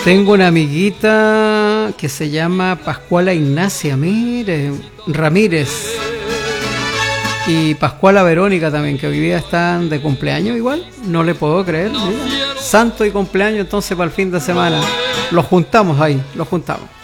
Tengo una amiguita que se llama Pascuala Ignacia, mire, Ramírez. Y Pascuala Verónica también, que hoy día están de cumpleaños igual. No le puedo creer. Mira. Santo y cumpleaños entonces para el fin de semana. Los juntamos ahí, los juntamos.